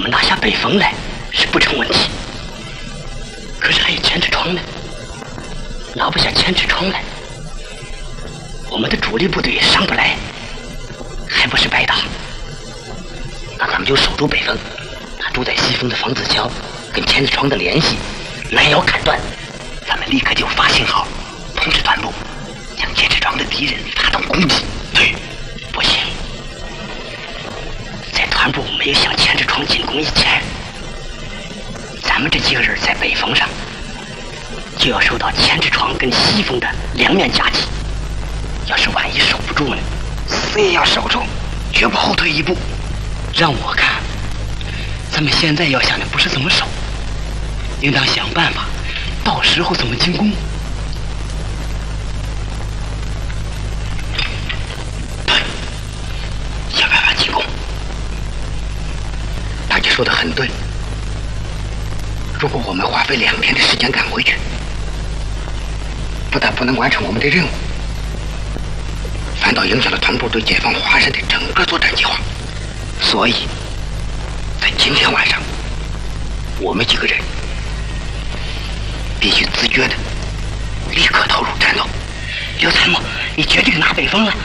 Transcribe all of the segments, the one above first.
们拿下北峰来是不成问题，可是还有千尺窗呢，拿不下千尺窗来，我们的主力部队上不来，还不是白打？那咱们就守住北峰，他住在西峰的房子桥跟千尺窗的联系拦腰砍断，咱们立刻就发信号通知团部，将千尺窗的敌人发动攻击。对，不行，在团部没有向千尺窗进攻以前，咱们这几个人在北峰上就要受到千尺窗跟西峰的两面夹击。要是万一守不住呢，死也要守住，绝不后退一步。让我看，咱们现在要想的不是怎么守，应当想办法到时候怎么进攻。对，想办法进攻。大姐说的很对，如果我们花费2天的时间赶回去，不但不能完成我们的任务，反倒影响了团部对解放华山的整个作战计划。所以在今天晚上，我们几个人必须自觉的立刻投入战斗。刘参谋，你决定拿北峰了？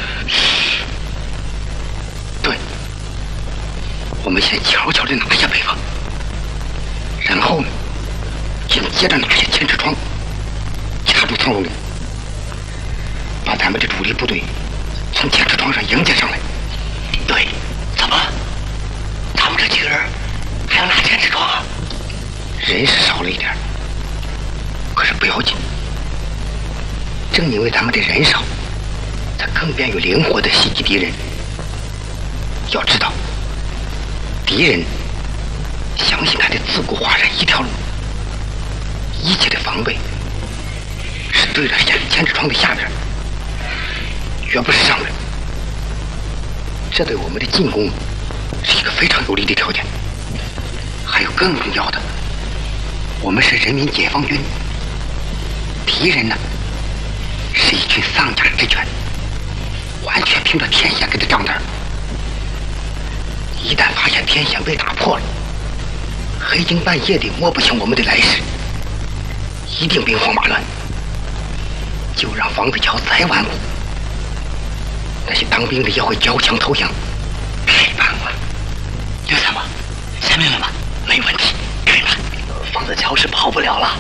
对，我们先悄悄的拿下北峰，然后呢，紧接着拿下千尺窗，掐住苍龙岭，把咱们的主力部队从千尺窗上迎接上来。对，怎么？他们这几个人还要拿千尺窗啊？人是少了一点，可是不要紧。正因为咱们的人少，才更便于灵活的袭击敌人。要知道，敌人相信他的自古华山一条路，一切的防备是对着千尺窗的下边，绝不是上边。这对我们的进攻是一个非常有利的条件。还有更重要的，我们是人民解放军，敌人呢是一群丧家之犬，完全凭着天线给他账单。一旦发现天线被打破了，黑更半夜的摸不清我们的来势，一定兵荒马乱。就让房子桥再顽固，那些当兵的也会交枪投降。太棒了，刘参谋，下命令吧。没问题，可以吧？房子桥是跑不了了。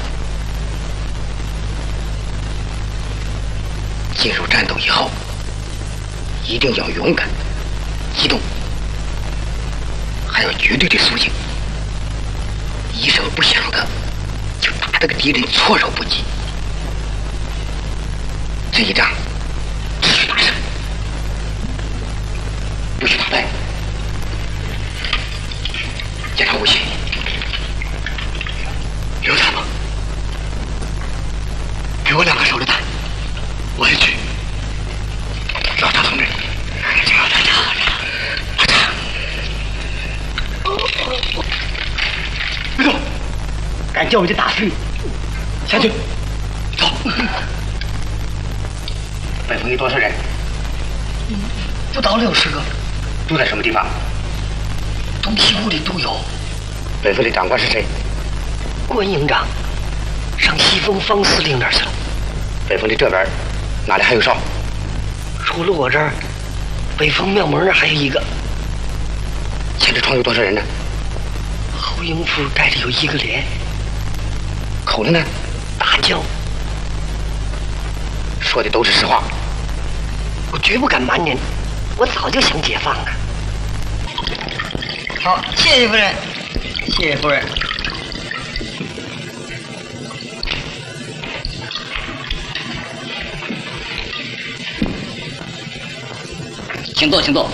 进入战斗以后，一定要勇敢、机动，还要绝对的肃静，一声不响的就打这个敌人措手不及。这一仗只许打胜，不许打败。检查武器。刘参谋，给我2个手榴弹，我也去。老大同志，别动，敢叫我就打死你！下去，走。北峰有多少人？不到60个。住在什么地方？东西屋里都有。北峰的长官是谁？关营长上西峰方司令那儿去了。北峰的这边哪里还有哨？除了我这儿，北峰庙门那儿还有一个。千尺窗有多少人呢？侯营副带着有1个连。口子呢？大将。说的都是实话。我绝不敢瞒您，我早就想解放了。 好，谢谢夫人，谢谢夫人。 请坐，请坐。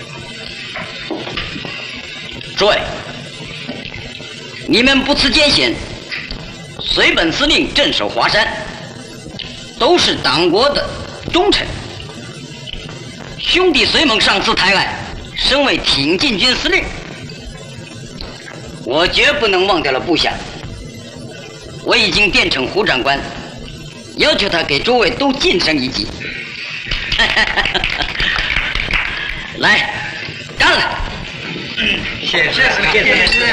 诸位，你们不辞艰险，随本司令镇守华山，都是党国的忠臣。兄弟随盟上次抬爱，身为挺进军司令，我绝不能忘掉了部下。我已经电呈胡长官，要求他给诸位都晋升1级。来，干了！ 谢谢司令。